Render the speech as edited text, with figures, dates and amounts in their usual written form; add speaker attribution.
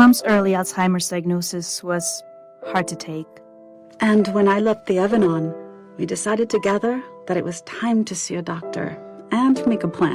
Speaker 1: Mom's early Alzheimer's diagnosis was hard to take.
Speaker 2: And when I left the Evan on, we decided together that it was time to see a doctor and make a plan.